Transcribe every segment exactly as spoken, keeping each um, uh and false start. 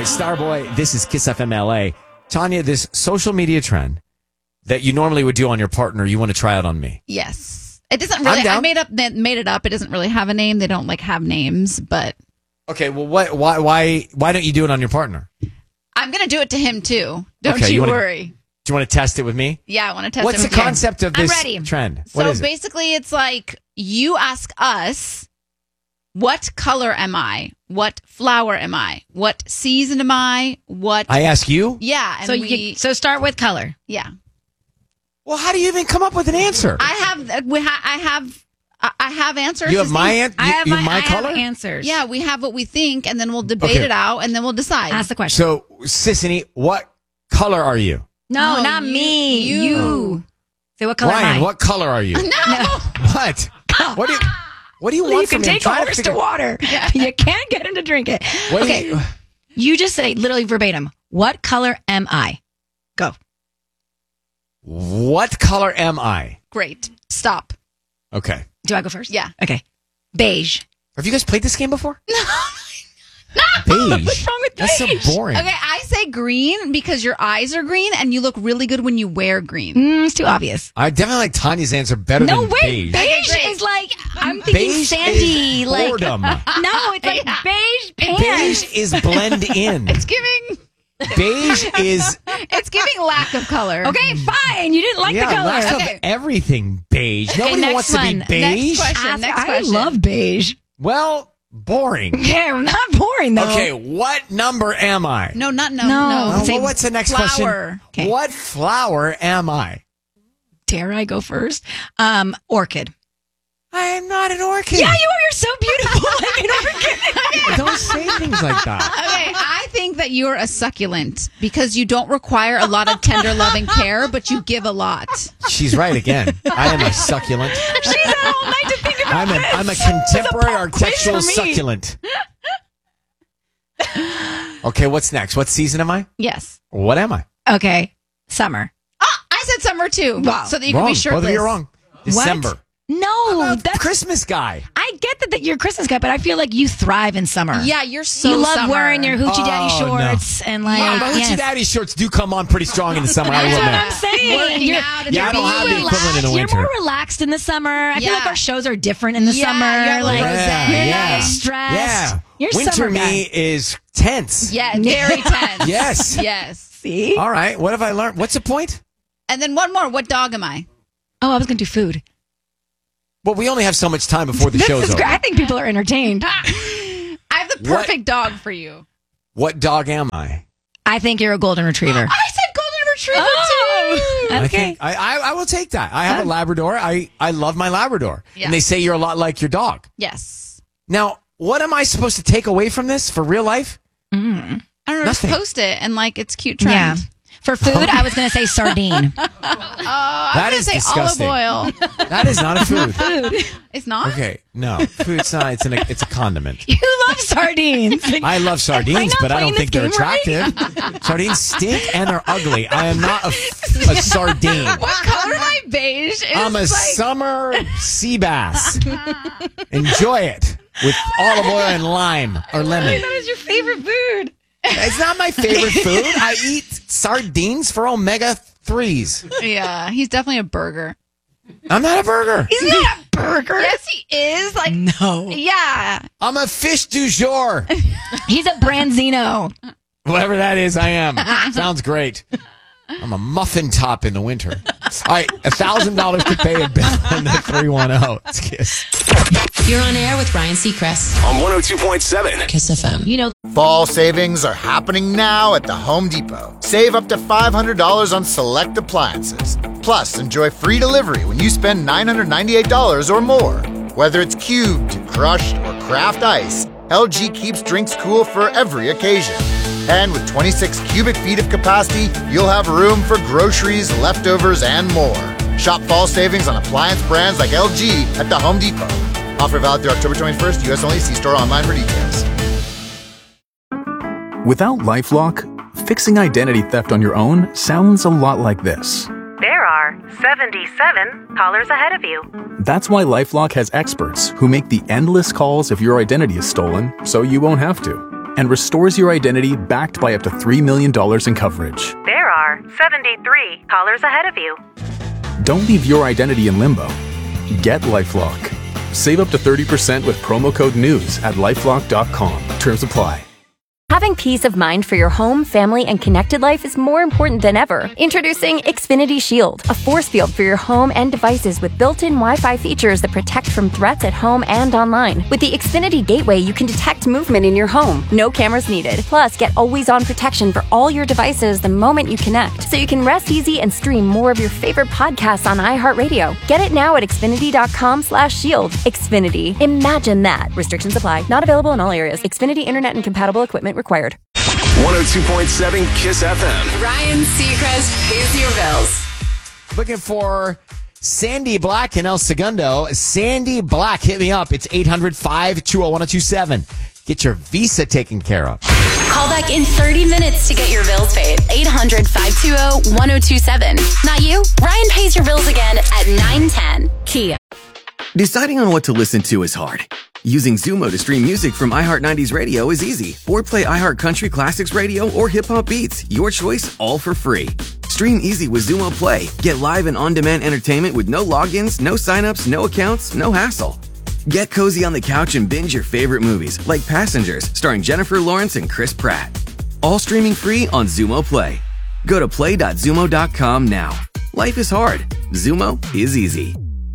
Starboy. This is Kiss F M L A. Tanya, this social media trend that you normally would do on your partner, you want to try out on me. Yes. It doesn't really, I made up, made it up. It doesn't really have a name. They don't like have names, but. Okay, well, what, why, why, why don't you do it on your partner? I'm going to do it to him too. Don't okay, you, you wanna, worry. Do you want to test it with me? Yeah, I want to test What's it with the you. What's the concept of this I'm ready. trend? So what is basically, it? it's like you ask us, what color am I? What flower am I? What season am I? What? I ask you? Yeah. And so, we, you, so start with color. Yeah. Well, how do you even come up with an answer? I have, we ha- I have, I have answers. You have my, an- I have you my, my I color? have answers. Yeah, we have what we think, and then we'll debate Okay. it out, and then we'll decide. Ask the question. So, Sissany, what color are you? No, No, not you- me. you. You. Say what color am Ryan, I? what color are you? No. What? What do you? What do you Well, want you from can me? I'm take trying a horse to to, figure- water. You can't get him to drink it. What do okay. you- You just say literally verbatim. What color am I? Go. What color am I? Great. Stop. Okay. Do I go first? Yeah. Okay. Beige. Have you guys played this game before? No. Beige. What's wrong with That's so beige? boring. Okay, I say green because your eyes are green, and you look really good when you wear green. Mm, it's too obvious. I definitely like Tanya's answer better No, than wait. beige. Beige great. is like, I'm thinking Beige sandy. is like boredom. No, it's like Yeah. beige pants. Beige is blend in. It's giving. Beige is It's giving lack of color. Okay, fine. You didn't like yeah, the color. lots Okay. of everything beige. Nobody next wants to one. be beige. Next question. Ask- Next I question. love beige. Well, boring. Yeah, not boring though. Okay, what number am I? No, not no. No. No. Oh, Say well, what's the next flower. question? Okay. What flower am I? Dare I go first? Um, orchid. I am not an orchid. Yeah, you are. You're so beautiful. like an orchid. Don't say things like that. Okay, I think that you're a succulent because you don't require a lot of tender, loving care, but you give a lot. She's right again. I am a succulent. She's had all night to think about I'm a this. I'm a It's a contemporary pop quiz architectural for me. succulent. Okay, what's next? What season am I? Yes. What am I? Okay, summer. Ah, I said summer too. Wow. So that you wrong. can be shirtless. Both of you are wrong. December. No, I'm a that's. Christmas guy. I get that, that you're a Christmas guy, but I feel like you thrive in summer. Yeah, you're so you love summer. wearing your hoochie daddy Oh, no. shorts and like. Yeah, my yes. hoochie daddy shorts do come on pretty strong in the summer. I will That's what admit. I'm saying. Working You're, out and Yeah, I don't being have the relaxed. equivalent in the You're winter. more relaxed in the summer. I feel like Yeah. our shows are different in the Yeah, summer. you have a like little Yeah, you're yeah. not stressed. Yeah. You're Winter summer guy. me is tense. Yeah, very tense. Yes. Yes. See? All right. What have I learned? What's the point? And then one more. What dog am I? Oh, I was going to do food. Well, we only have so much time before the This show's is over. great. I think people are entertained. I have the What? perfect dog for you. What dog am I? I think you're a golden retriever. I said golden retriever Oh. too. I Okay. think I, I I will take that. I have a Labrador. I I love my Labrador, Yeah. and they say you're a lot like your dog. Yes. Now, what am I supposed to take away from this for real life? Mm. I don't know. Nothing. Just post it and like it's cute trend. Yeah. For food, I was going to say sardine. Oh, I That was is gonna say disgusting. olive oil. That is not a food. It's not. Okay, no, food. It's not. It's an it's a condiment. You love sardines. I love sardines, not but I don't playing think they're this game right? attractive. Sardines stink and they're ugly. I am not a, a sardine. What color am I? Beige. It's I'm a like, summer sea bass. Enjoy it with olive oil and lime or lemon. That is your favorite food. It's not my favorite food. I eat sardines for omega threes. Yeah, he's definitely a burger. I'm not a burger. He's not a burger. Yes, he is. Like, No. yeah. I'm a fish du jour. He's a branzino. Whatever that is, I am. Sounds great. I'm a muffin top in the winter. All right, one thousand dollars to pay a bill on the three one zero. It's Kiss. You're on air with Ryan Seacrest On one oh two point seven. Kiss F M. You know, Fall savings are happening now at the Home Depot. Save up to five hundred dollars on select appliances. Plus, enjoy free delivery when you spend nine hundred ninety-eight dollars or more. Whether it's cubed, crushed, or craft ice, L G keeps drinks cool for every occasion. And with twenty-six cubic feet of capacity, you'll have room for groceries, leftovers, and more. Shop fall savings on appliance brands like L G at the Home Depot. Offer valid through October twenty-first. U S only. See store online for details. Without LifeLock, fixing identity theft on your own sounds a lot like this. There are seventy-seven callers ahead of you. That's why LifeLock has experts who make the endless calls if your identity is stolen, so you won't have to. and restores your identity backed by up to three million dollars in coverage. There are seventy-three callers ahead of you. Don't leave your identity in limbo. Get LifeLock. Save up to thirty percent with promo code NEWS at lifelock dot com. Terms apply. Having peace of mind for your home, family, and connected life is more important than ever. Introducing Xfinity Shield, a force field for your home and devices with built-in Wi-Fi features that protect from threats at home and online. With the Xfinity Gateway, you can detect movement in your home. No cameras needed. Plus, get always-on protection for all your devices the moment you connect, so you can rest easy and stream more of your favorite podcasts on iHeartRadio. Get it now at xfinity.com slash shield. Xfinity. Imagine that. Restrictions apply. Not available in all areas. Xfinity Internet and compatible equipment required. one oh two point seven KISS F M. Ryan Seacrest pays your bills. Looking for Sandy Black in El Segundo. Sandy Black, hit me up. It's eight hundred, five two zero, one oh two seven. Get your visa taken care of. Call back in thirty minutes to get your bills paid. eight hundred, five two zero, one oh two seven. Not you? Ryan pays your bills again at nine ten. Kia. Deciding on what to listen to is hard. Using Zumo to stream music from iHeart nineties Radio is easy. Or play iHeart Country Classics Radio or Hip Hop Beats. Your choice, all for free. Stream easy with Zumo Play. Get live and on-demand entertainment with no logins, no signups, no accounts, no hassle. Get cozy on the couch and binge your favorite movies, like Passengers, starring Jennifer Lawrence and Chris Pratt. All streaming free on Zumo Play. Go to play dot zumo dot com now. Life is hard. Zumo is easy.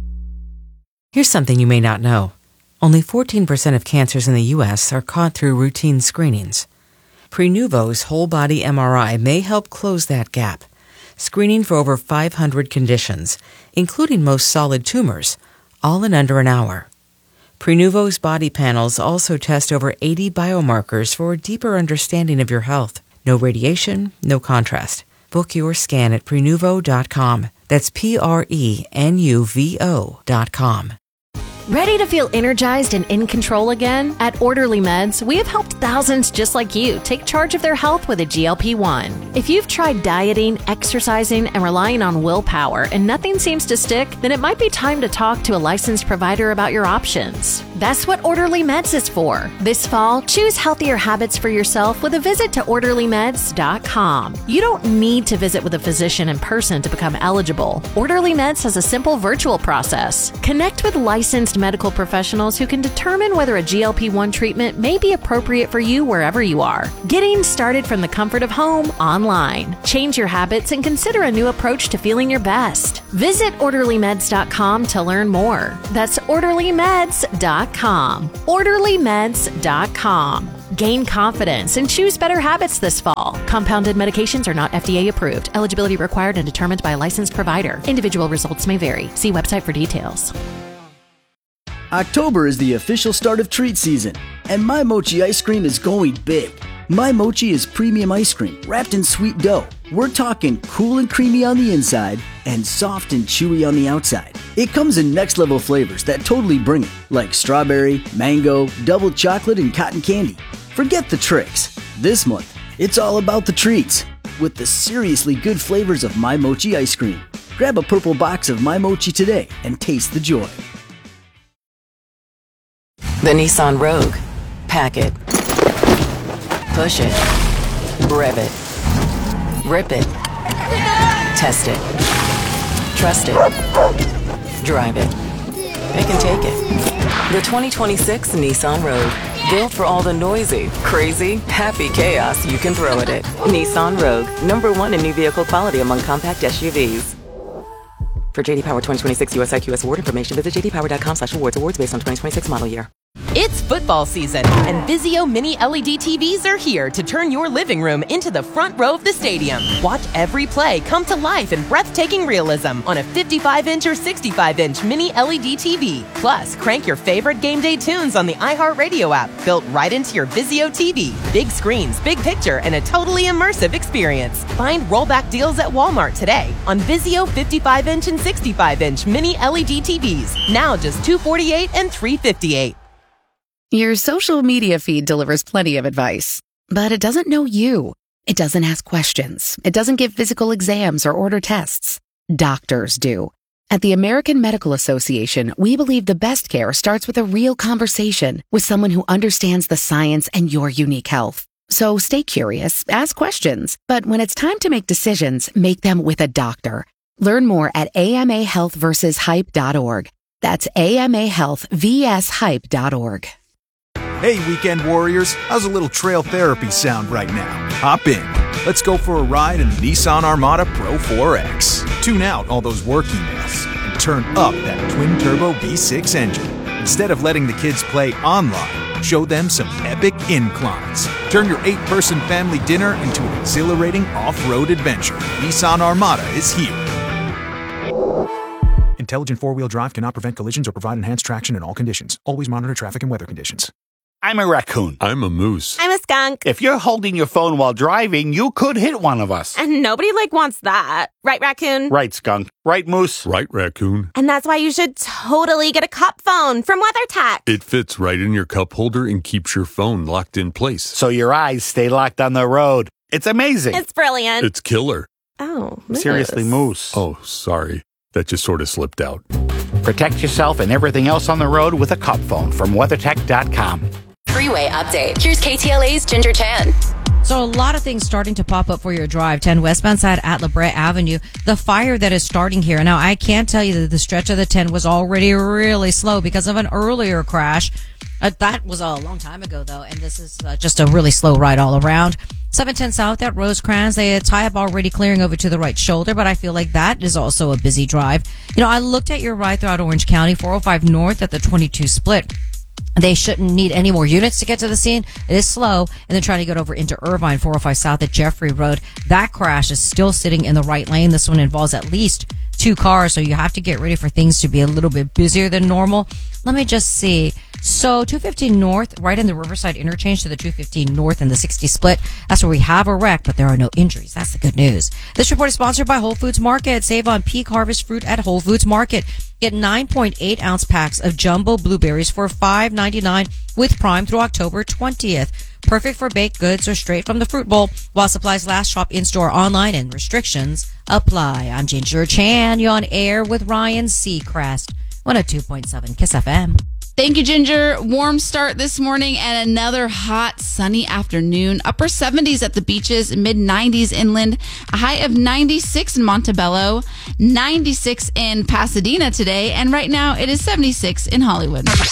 Here's something you may not know. Only fourteen percent of cancers in the U S are caught through routine screenings. Prenuvo's whole-body M R I may help close that gap, screening for over five hundred conditions, including most solid tumors, all in under an hour. Prenuvo's body panels also test over eighty biomarkers for a deeper understanding of your health. No radiation, no contrast. Book your scan at prenuvo dot com. That's P R E N U V O dot com. Ready to feel energized and in control again? At Orderly Meds, we have helped thousands just like you take charge of their health with a G L P one. If you've tried dieting, exercising, and relying on willpower and nothing seems to stick, then it might be time to talk to a licensed provider about your options. That's what Orderly Meds is for. This fall, choose healthier habits for yourself with a visit to orderly meds dot com. You don't need to visit with a physician in person to become eligible. Orderly Meds has a simple virtual process. Connect with licensed medical professionals who can determine whether a G L P one treatment may be appropriate for you wherever you are. Getting started from the comfort of home online. Change your habits and consider a new approach to feeling your best. Visit orderly meds dot com to learn more. That's orderly meds dot com. orderly meds dot com. Gain confidence and choose better habits this fall. Compounded medications are not F D A approved. Eligibility required and determined by a licensed provider. Individual results may vary. See website for details. October is the official start of treat season, and My Mochi ice cream is going big. My Mochi is premium ice cream wrapped in sweet dough. We're talking cool and creamy on the inside and soft and chewy on the outside. It comes in next level flavors that totally bring it, like strawberry, mango, double chocolate, and cotton candy. Forget the tricks. This month, it's all about the treats with the seriously good flavors of My Mochi ice cream. Grab a purple box of My Mochi today and taste the joy. The Nissan Rogue. Pack it. Push it. Rev it. Rip it. Test it. Trust it. Drive it. It can take it. The twenty twenty-six Nissan Rogue. Built for all the noisy, crazy, happy chaos you can throw at it. Nissan Rogue. Number one in new vehicle quality among compact S U Vs. For J D Power twenty twenty-six U S I Q S award information, visit j d power dot com slash awards. Awards based on twenty twenty-six model year. It's football season, and Vizio Mini L E D T Vs are here to turn your living room into the front row of the stadium. Watch every play come to life in breathtaking realism on a fifty-five inch or sixty-five inch Mini L E D T V. Plus, crank your favorite game day tunes on the iHeartRadio app, built right into your Vizio T V. Big screens, big picture, and a totally immersive experience. Find rollback deals at Walmart today on Vizio fifty-five inch and sixty-five inch Mini L E D T Vs. Now just two hundred forty-eight dollars and three hundred fifty-eight dollars. Your social media feed delivers plenty of advice, but it doesn't know you. It doesn't ask questions. It doesn't give physical exams or order tests. Doctors do. At the American Medical Association, we believe the best care starts with a real conversation with someone who understands the science and your unique health. So stay curious, ask questions, but when it's time to make decisions, make them with a doctor. Learn more at A M A health versus hype dot org. That's A M A health versus hype dot org. Hey, weekend warriors, how's a little trail therapy sound right now? Hop in. Let's go for a ride in the Nissan Armada Pro four X. Tune out all those work emails and turn up that twin-turbo V six engine. Instead of letting the kids play online, show them some epic inclines. Turn your eight-person family dinner into an exhilarating off-road adventure. Nissan Armada is here. Intelligent four-wheel drive cannot prevent collisions or provide enhanced traction in all conditions. Always monitor traffic and weather conditions. I'm a raccoon. I'm a moose. I'm a skunk. If you're holding your phone while driving, you could hit one of us. And nobody, like, wants that. Right, raccoon? Right, skunk. Right, moose? Right, raccoon. And that's why you should totally get a cup phone from WeatherTech. It fits right in your cup holder and keeps your phone locked in place. So your eyes stay locked on the road. It's amazing. It's brilliant. It's killer. Oh, moose. Seriously, moose. Oh, sorry. That just sort of slipped out. Protect yourself and everything else on the road with a cup phone from weathertech dot com. Freeway update. Here's K T L A's Ginger Chan. So a lot of things starting to pop up for your drive. ten westbound side at La Brea Avenue. The fire that is starting here. Now, I can't tell you that the stretch of the ten was already really slow because of an earlier crash. Uh, that was a long time ago, though, and this is uh, just a really slow ride all around. seven ten South at Rosecrans. They tie up already clearing over to the right shoulder, but I feel like that is also a busy drive. You know, I looked at your ride throughout Orange County, four oh five North at the twenty-two split. They shouldn't need any more units to get to the scene. It is slow. And then trying to get over into Irvine, four oh five South at Jeffrey Road. That crash is still sitting in the right lane. This one involves at least two cars, so you have to get ready for things to be a little bit busier than normal. Let me just see. So two fifteen North, right in the Riverside interchange to the two fifteen North and the sixty split. That's where we have a wreck, but there are no injuries. That's the good news. This report is sponsored by Whole Foods Market. Save on peak harvest fruit at Whole Foods Market. Get nine point eight ounce packs of jumbo blueberries for five ninety-nine with Prime through October twentieth. Perfect for baked goods or straight from the fruit bowl. While supplies last, shop in-store, online, and restrictions apply. I'm Ginger Chan. You're on air with Ryan Seacrest. one oh two point seven Kiss F M. Thank you, Ginger. Warm start this morning and another hot, sunny afternoon. Upper seventies at the beaches, mid nineties inland, a high of ninety-six in Montebello, ninety-six in Pasadena today, and right now it is seventy-six in Hollywood.